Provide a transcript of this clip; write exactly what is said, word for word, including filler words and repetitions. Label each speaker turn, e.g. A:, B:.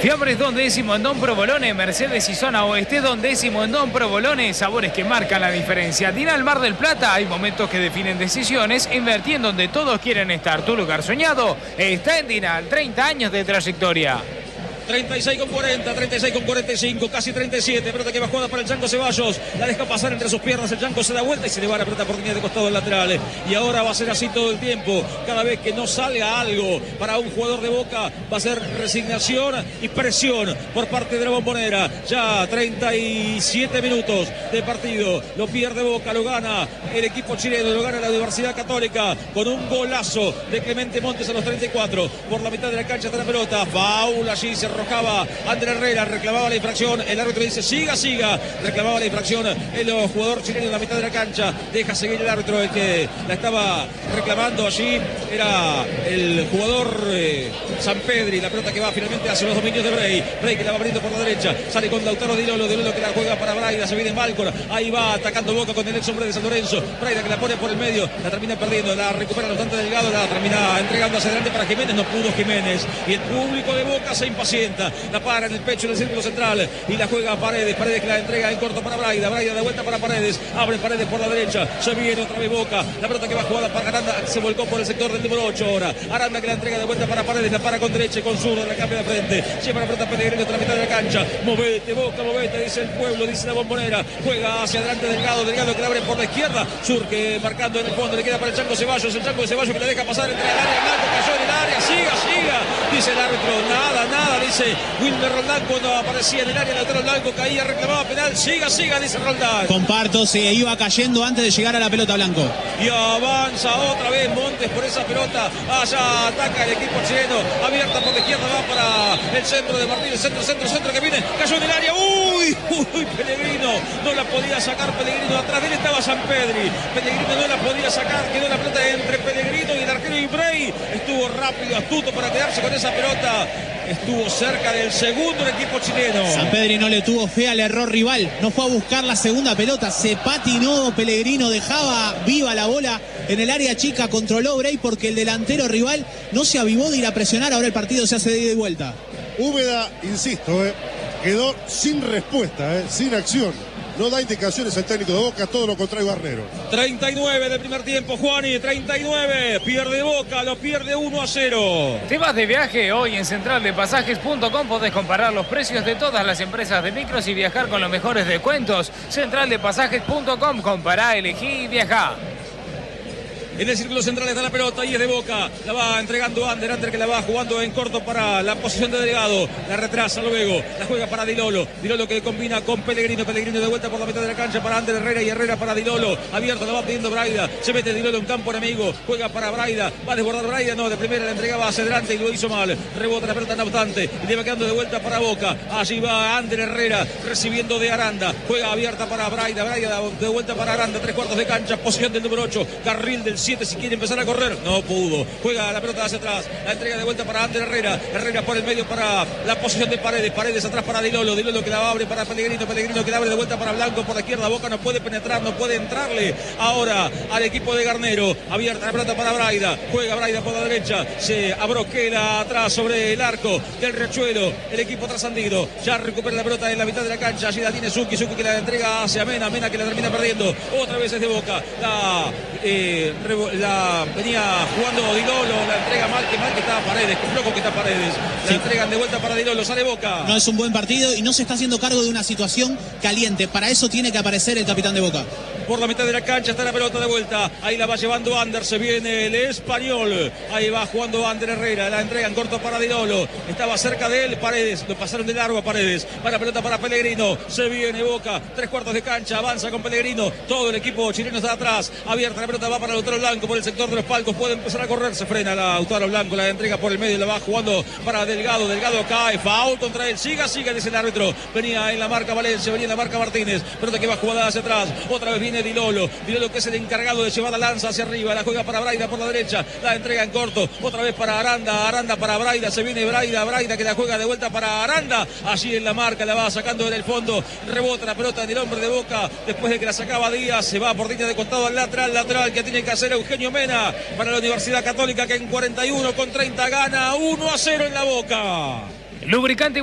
A: Fiambres Don Décimo en Don Provolone, Mercedes y Zona Oeste Don Décimo en Don Provolone, sabores que marcan la diferencia. Dinal Mar del Plata, hay momentos que definen decisiones, invertí en donde todos quieren estar. Tu lugar soñado está en Dinal, treinta años de trayectoria.
B: treinta y seis con cuarenta, treinta y seis con cuarenta y cinco, casi treinta y siete. Pelota que va jugada para el Chango Ceballos. La deja pasar entre sus piernas. El Chango se da vuelta y se le va la pelota por línea de costado al lateral. Y ahora va a ser así todo el tiempo. Cada vez que no salga algo para un jugador de Boca, va a ser resignación y presión por parte de la Bombonera. Ya treinta y siete minutos de partido. Lo pierde Boca, lo gana el equipo chileno, lo gana la Universidad Católica con un golazo de Clemente Montes a los treinta y cuatro. Por la mitad de la cancha está la pelota. Foul allí, se arrojaba Ander Herrera, reclamaba la infracción, el árbitro dice siga, siga, reclamaba la infracción el jugador chileno en la mitad de la cancha, deja seguir el árbitro, el que la estaba reclamando allí era el jugador eh, Sampedri, la pelota que va finalmente hacia los dominios de Bray, Bray que la va abriendo por la derecha, sale con Lautaro Di Lolo, Di Lolo que la juega para Braida, se viene Malcor, ahí va atacando Boca con el ex hombre de San Lorenzo, Braida que la pone por el medio, la termina perdiendo, la recupera bastante Delgado, la termina entregando hacia adelante para Jiménez, no pudo Jiménez, y el público de Boca se impacienta. La para en el pecho del círculo central y la juega a Paredes, Paredes que la entrega en corto para Braida, Braida de vuelta para Paredes, abre Paredes por la derecha, se viene otra vez Boca, la pelota que va jugada para Aranda, se volcó por el sector del número ocho ahora, Aranda que la entrega de vuelta para Paredes, la para con derecha y con zurda, la cambia de frente, lleva la pelota Pellegrino otra mitad de la cancha, movete Boca, movete, dice el pueblo, dice la Bombonera, juega hacia adelante Delgado, Delgado que la abre por la izquierda, Surque marcando en el fondo, le queda para el Chango Ceballos, el Chango de Ceballos que la deja pasar entre el área, Blanco cayó en el área, siga, siga, dice el árbitro, nada, nada, dice Wilmer Roldán cuando aparecía en el área, lateral blanco, caía, reclamaba penal, siga, siga, dice Roldán.
C: Comparto, se iba cayendo antes de llegar a la pelota Blanco.
B: Y avanza otra vez Montes por esa pelota, allá ataca el equipo chileno, abierta por la izquierda, va para el centro de Martínez, centro, centro, centro que viene, cayó en el área, uy, uy, Pellegrino, no la podía sacar Pellegrino, atrás de él estaba Sampedri, Pellegrino no la podía sacar, quedó la pelota entre Pellegrino y el arquero Ibrey, estuvo rápido, astuto para quedarse con esa pelota. Estuvo cerca del segundo el equipo chileno.
C: Sampedri no le tuvo fe al error rival. No fue a buscar la segunda pelota. Se patinó Pellegrino. Dejaba viva la bola en el área chica. Controló Bray porque el delantero rival no se avivó de ir a presionar. Ahora el partido se hace de ida y vuelta.
D: Úbeda, insisto, eh, quedó sin respuesta, eh, sin acción. No da indicaciones el técnico de Boca, todo lo contrario Barnero.
B: treinta y nueve del primer tiempo, Juani, treinta y nueve, pierde Boca, lo pierde uno a cero.
A: ¿Te vas de viaje? Hoy en central de pasajes punto com podés comparar los precios de todas las empresas de micros y viajar con los mejores descuentos. central de pasajes punto com, compará, elegí y viajá.
B: En el círculo central está la pelota y es de Boca. La va entregando Ander, Ander que la va jugando en corto para la posición de Delgado. La retrasa luego, la juega para Di Lolo. Di Lolo que combina con Pellegrino. Pellegrino de vuelta por la mitad de la cancha para Ander Herrera y Herrera para Di Lolo. Abierto, la va pidiendo Braida. Se mete Di Lolo en campo enemigo. Juega para Braida. Va a desbordar Braida. No, de primera la entregaba hacia adelante y lo hizo mal. Rebota la pelota no obstante. Y le va quedando de vuelta para Boca. Allí va Ander Herrera recibiendo de Aranda. Juega abierta para Braida. Braida de vuelta para Aranda. Tres cuartos de cancha. Posición del número ocho. Carril del siete si quiere empezar a correr, no pudo, juega la pelota hacia atrás, la entrega de vuelta para Ander Herrera, Herrera por el medio para la posición de Paredes, Paredes atrás para Di Lolo, Di Lolo que la abre para Pellegrino, Pellegrino que la abre de vuelta para Blanco por la izquierda, Boca no puede penetrar, no puede entrarle ahora al equipo de Garnero, abierta la pelota para Braida, juega Braida por la derecha, se abroquela atrás sobre el arco del Riachuelo, el equipo trascendido, ya recupera la pelota en la mitad de la cancha, allí la tiene Zucchi, Zucchi que la entrega hacia Mena, Mena que la termina perdiendo, otra vez es de Boca, la, eh, la venía jugando Di Lolo, la entrega mal, que mal que está Paredes, que flojo que está Paredes, la sí. entregan de vuelta para Di Lolo, sale Boca.
C: No es un buen partido y no se está haciendo cargo de una situación caliente, para eso tiene que aparecer el capitán de Boca.
B: Por la mitad de la cancha está la pelota de vuelta, ahí la va llevando Ander, se viene el español, ahí va jugando Ander Herrera, la entrega en corto para Di Lolo, estaba cerca de él Paredes, lo pasaron de largo a Paredes, para la pelota para Pellegrino, se viene Boca, tres cuartos de cancha, avanza con Pellegrino, todo el equipo chileno está atrás, abierta la pelota va para Lautaro Blanco por el sector de los palcos, puede empezar a correr, se frena la Lautaro Blanco, la entrega por el medio, la va jugando para Delgado, Delgado cae, foul contra él, siga, siga, dice el árbitro, venía en la marca Valencia, venía en la marca Martínez, pelota que va jugada hacia atrás, otra vez viene Di Lolo, Di Lolo que es el encargado de llevar la lanza hacia arriba, la juega para Braida por la derecha, la entrega en corto, otra vez para Aranda, Aranda para Braida, se viene Braida, Braida que la juega de vuelta para Aranda, allí en la marca, la va sacando en el fondo, rebota la pelota del hombre de Boca, después de que la sacaba Díaz, se va por línea de costado al lateral, lateral que tiene que hacer Eugenio Mena, para la Universidad Católica que en cuarenta y uno con treinta gana uno a cero en la Boca.
A: Lubricante